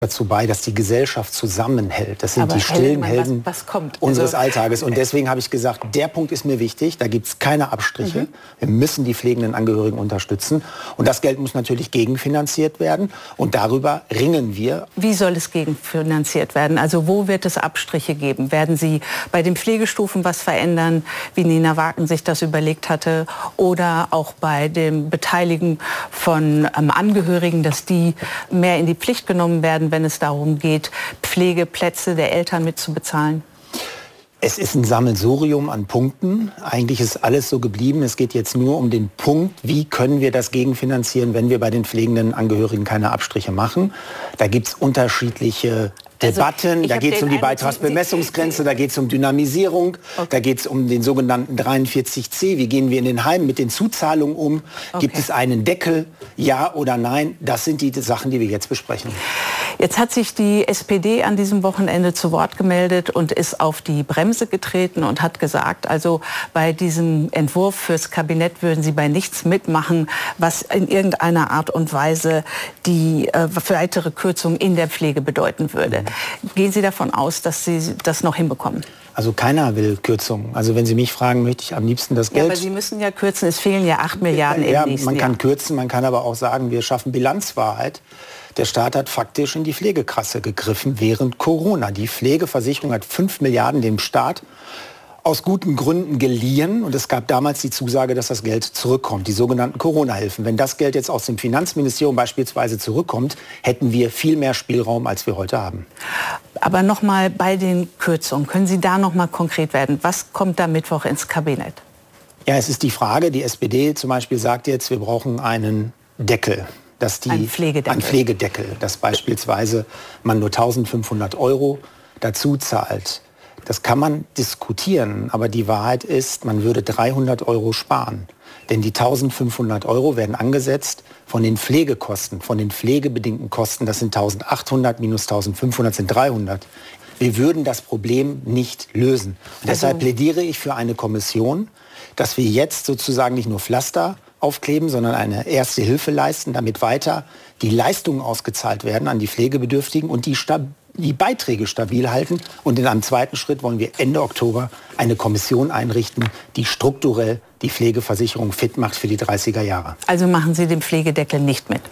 dazu bei, dass die Gesellschaft zusammenhält. Das sind die stillen Helden unseres Alltages. Und deswegen habe ich gesagt, der Punkt ist mir wichtig. Da gibt es keine Abstriche. Wir müssen die pflegenden Angehörigen unterstützen. Und das Geld muss natürlich gegenfinanziert werden. Und darüber ringen wir. Wie soll es gegenfinanziert werden? Also wo wird es Abstriche geben? Werden Sie bei den Pflegestufen was verändern, wie Nina Wagen sich das überlegt hatte? Oder auch bei dem Beteiligen von Angehörigen, dass die mehr in die Pflicht genommen werden, wenn es darum geht, Pflegeplätze der Eltern mitzubezahlen? Es ist ein Sammelsurium an Punkten. Eigentlich ist alles so geblieben. Es geht jetzt nur um den Punkt, wie können wir das gegenfinanzieren, wenn wir bei den pflegenden Angehörigen keine Abstriche machen. Da gibt es unterschiedliche Debatten, da geht es um die Beitragsbemessungsgrenze, da geht es um Dynamisierung, da geht es um den sogenannten 43c, wie gehen wir in den Heimen mit den Zuzahlungen um, gibt es einen Deckel, ja oder nein, das sind die Sachen, die wir jetzt besprechen. Jetzt hat sich die SPD an diesem Wochenende zu Wort gemeldet und ist auf die Bremse getreten und hat gesagt, also bei diesem Entwurf fürs Kabinett würden sie bei nichts mitmachen, was in irgendeiner Art und Weise die weitere Kürzung in der Pflege bedeuten würde. Gehen Sie davon aus, dass Sie das noch hinbekommen? Also keiner will Kürzungen. Also wenn Sie mich fragen, möchte ich am liebsten das Geld. Ja, aber Sie müssen ja kürzen. Es fehlen ja 8 Milliarden im nächsten Jahr. Man kann kürzen, man kann aber auch sagen, wir schaffen Bilanzwahrheit. Der Staat hat faktisch in die Pflegekasse gegriffen während Corona. Die Pflegeversicherung hat 5 Milliarden dem Staat aus guten Gründen geliehen. Und es gab damals die Zusage, dass das Geld zurückkommt, die sogenannten Corona-Hilfen. Wenn das Geld jetzt aus dem Finanzministerium beispielsweise zurückkommt, hätten wir viel mehr Spielraum, als wir heute haben. Aber noch mal bei den Kürzungen. Können Sie da noch mal konkret werden? Was kommt da Mittwoch ins Kabinett? Ja, es ist die Frage. Die SPD zum Beispiel sagt jetzt, wir brauchen einen Deckel. Ein Pflegedeckel. Dass beispielsweise man nur 1.500 € dazu zahlt. Das kann man diskutieren, aber die Wahrheit ist, man würde 300 € sparen. Denn die 1.500 € werden angesetzt von den Pflegekosten, von den pflegebedingten Kosten. Das sind 1.800 minus 1.500 sind 300. Wir würden das Problem nicht lösen. Und deshalb plädiere ich für eine Kommission, dass wir jetzt sozusagen nicht nur Pflaster aufkleben, sondern eine erste Hilfe leisten, damit weiter die Leistungen ausgezahlt werden an die Pflegebedürftigen und die Beiträge stabil halten. Und in einem zweiten Schritt wollen wir Ende Oktober eine Kommission einrichten, die strukturell die Pflegeversicherung fit macht für die 30er Jahre. Also machen Sie den Pflegedeckel nicht mit?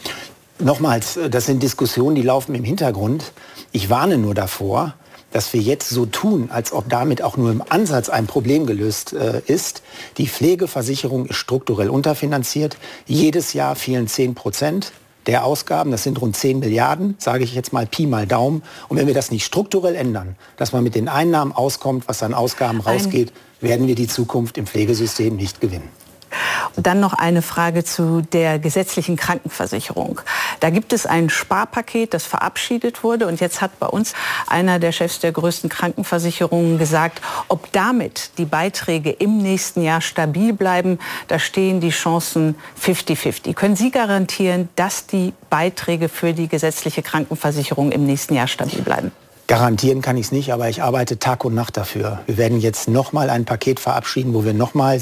Nochmals, das sind Diskussionen, die laufen im Hintergrund. Ich warne nur davor, dass wir jetzt so tun, als ob damit auch nur im Ansatz ein Problem gelöst ist. Die Pflegeversicherung ist strukturell unterfinanziert. Jedes Jahr fehlen 10% der Ausgaben. Das sind rund 10 Milliarden, sage ich jetzt mal Pi mal Daumen. Und wenn wir das nicht strukturell ändern, dass man mit den Einnahmen auskommt, was an Ausgaben rausgeht, werden wir die Zukunft im Pflegesystem nicht gewinnen. Und dann noch eine Frage zu der gesetzlichen Krankenversicherung. Da gibt es ein Sparpaket, das verabschiedet wurde. Und jetzt hat bei uns einer der Chefs der größten Krankenversicherungen gesagt, ob damit die Beiträge im nächsten Jahr stabil bleiben, da stehen die Chancen 50-50. Können Sie garantieren, dass die Beiträge für die gesetzliche Krankenversicherung im nächsten Jahr stabil bleiben? Garantieren kann ich es nicht, aber ich arbeite Tag und Nacht dafür. Wir werden jetzt nochmal ein Paket verabschieden, wo wir nochmal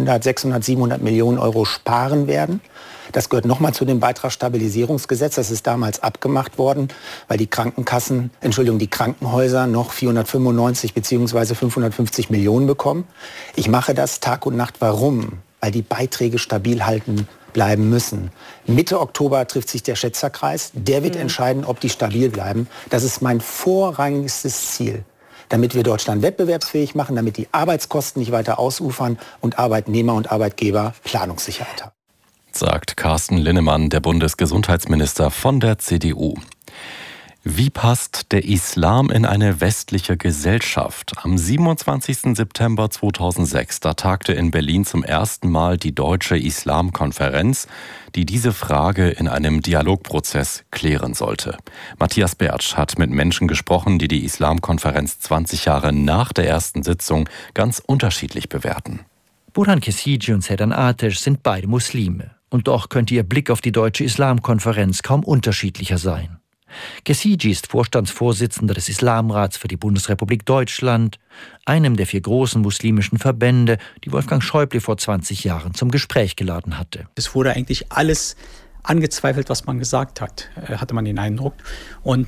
700 Millionen € sparen werden. Das gehört nochmal zu dem Beitragsstabilisierungsgesetz. Das ist damals abgemacht worden, weil die Krankenhäuser noch 495 bzw. 550 Millionen bekommen. Ich mache das Tag und Nacht. Warum? Weil die Beiträge stabil bleiben müssen. Mitte Oktober trifft sich der Schätzerkreis. Der wird entscheiden, ob die stabil bleiben. Das ist mein vorrangigstes Ziel, damit wir Deutschland wettbewerbsfähig machen, damit die Arbeitskosten nicht weiter ausufern und Arbeitnehmer und Arbeitgeber Planungssicherheit haben. Sagt Carsten Linnemann, der Bundesgesundheitsminister von der CDU. Wie passt der Islam in eine westliche Gesellschaft? Am 27. September 2006, da tagte in Berlin zum ersten Mal die Deutsche Islamkonferenz, die diese Frage in einem Dialogprozess klären sollte. Matthias Bertsch hat mit Menschen gesprochen, die die Islamkonferenz 20 Jahre nach der ersten Sitzung ganz unterschiedlich bewerten. Burhan Kesici und Sedan Ateş sind beide Muslime. Und doch könnte ihr Blick auf die Deutsche Islamkonferenz kaum unterschiedlicher sein. Kesici ist Vorstandsvorsitzender des Islamrats für die Bundesrepublik Deutschland, einem der 4 großen muslimischen Verbände, die Wolfgang Schäuble vor 20 Jahren zum Gespräch geladen hatte. Es wurde eigentlich alles angezweifelt, was man gesagt hat, hatte man den Eindruck. Und